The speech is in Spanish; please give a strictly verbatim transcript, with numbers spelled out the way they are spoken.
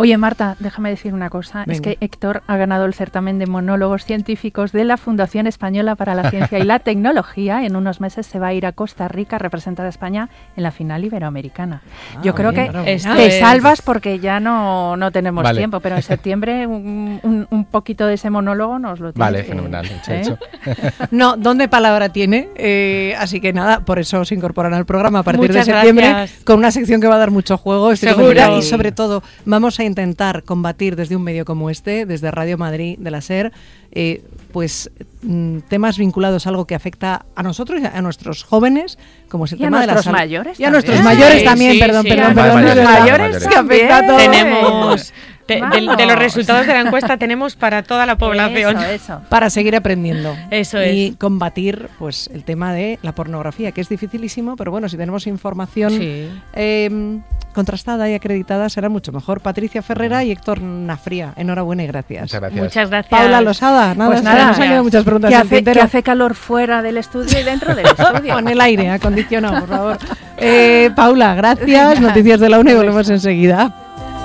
Oye, Marta, déjame decir una cosa. Venga. Es que Héctor ha ganado el certamen de monólogos científicos de la Fundación Española para la Ciencia y la Tecnología. En unos meses se va a ir a Costa Rica a representar a España en la final iberoamericana. Ah, Yo creo bien, que bravo. te Esto es- salvas porque ya no, no tenemos Vale. tiempo, pero en septiembre un, un, un poquito de ese monólogo nos lo tienes Vale, que- fenomenal. Hecho, ¿eh? hecho. No, ¿dónde palabra tiene? Eh, así que nada, por eso se incorporan al programa a partir Muchas de septiembre gracias. con una sección que va a dar mucho juego. Estoy Seguro. convencida. Y sobre todo vamos a intentar combatir desde un medio como este, desde Radio Madrid de la SER, eh, pues mm, temas vinculados a algo que afecta a nosotros y a nuestros jóvenes, como es el Y a tema de la nuestros salud. mayores Y a también. nuestros mayores Sí, también, sí, perdón, sí. perdón, Vale, perdón. mayores, es verdad. mayores. Que afecta a todos. Tenemos de, de- de los Vamos. resultados de la encuesta tenemos para toda la población. Eso, eso. Para seguir aprendiendo. Eso y es. combatir pues el tema de la pornografía, que es dificilísimo, pero bueno, si tenemos información Sí. eh, contrastada y acreditada será mucho mejor. Patricia Ferrera y Héctor Nafría, enhorabuena y gracias. Muchas gracias. Muchas gracias. Paula Losada, nada, Pues se nada, nos han quedado muchas preguntas Que en el hace, tintero. que hace calor fuera del estudio y dentro del estudio. Con el aire acondicionado, por favor. Eh, Paula, gracias. Venga. Noticias de la UNE y volvemos enseguida.